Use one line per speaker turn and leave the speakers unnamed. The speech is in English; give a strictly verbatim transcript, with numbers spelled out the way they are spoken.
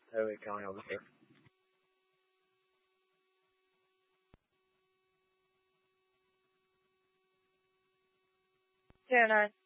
Who are we going over here?
Zero nine.